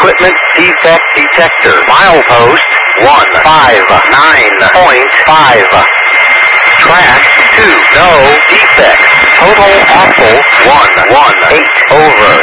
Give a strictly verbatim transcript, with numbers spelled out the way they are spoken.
equipment defect detector. Milepost one five nine point five. Track two, no defects. Total awful one one eight over.